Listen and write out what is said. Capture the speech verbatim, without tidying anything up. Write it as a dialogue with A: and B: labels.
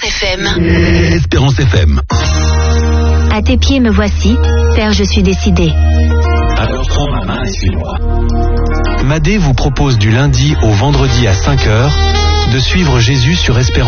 A: F M.
B: Espérance F M.
C: À tes pieds me voici, Père, je suis décidé.
B: Alors prends ma main et suis-moi.
D: Madé vous propose du lundi au vendredi à cinq heures de suivre Jésus sur Espérance.